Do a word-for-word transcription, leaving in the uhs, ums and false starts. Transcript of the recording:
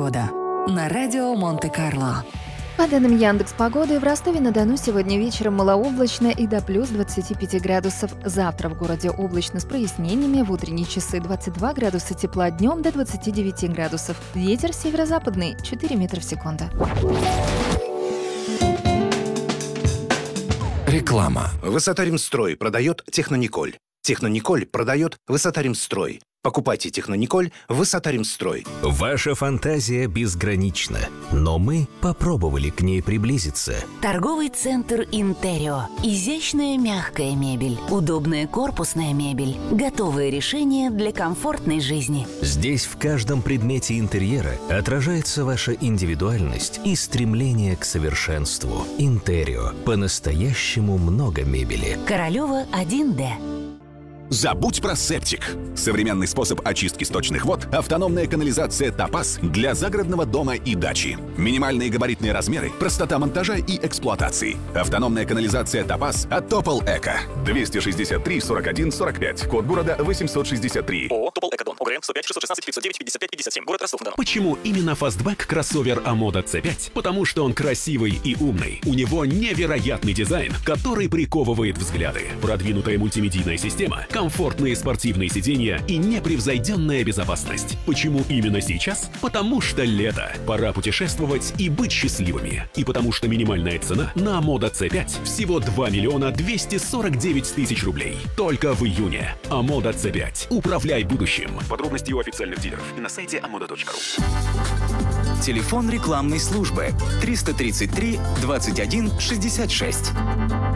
Погода на радио Монте-Карло. По данным Яндекс.Погоды, в Ростове-на-Дону сегодня вечером малооблачно и до плюс двадцати пяти градусов. Завтра в городе облачно с прояснениями, в утренние часы двадцать два градуса тепла, днем до двадцати девяти градусов. Ветер северо-западный четыре метра в секунду. Реклама. Высота-Ремстрой продает Технониколь. Технониколь продает Высота-Ремстрой. Покупайте Технониколь Высота-Ремстрой. Ваша фантазия безгранична, но мы попробовали к ней приблизиться. Торговый центр «Интерио». Изящная мягкая мебель, удобная корпусная мебель, готовые решения для комфортной жизни. Здесь в каждом предмете интерьера отражается ваша индивидуальность и стремление к совершенству. «Интерио». По-настоящему много мебели. Королева один Д. Забудь про септик. Современный способ очистки сточных вод – автономная канализация «Топаз» для загородного дома и дачи. Минимальные габаритные размеры, простота монтажа и эксплуатации. Автономная канализация «Топаз» от Топол Эко. двести шестьдесят три сорок один сорок пять. Код города восемьсот шестьдесят три. ООО «Топол Экодон». ОГРН сто пять шестьсот шестнадцать пятьсот девять пятьдесят пять пятьдесят семь. Город Ростов-на-Дону. Почему именно фастбэк кроссовер Амода си пять? Потому что он красивый и умный. У него невероятный дизайн, который приковывает взгляды. Продвинутая мультимедийная система, комфортные спортивные сиденья и непревзойденная безопасность. Почему именно сейчас? Потому что лето. Пора путешествовать и быть счастливыми. И потому что минимальная цена на Амода си пять всего два миллиона двести сорок девять тысяч рублей. Только в июне. Амода си пять. Управляй будущим. Подробности у официальных дилеров и на сайте amoda точка ру. Телефон рекламной службы триста тридцать три двадцать один шестьдесят шесть.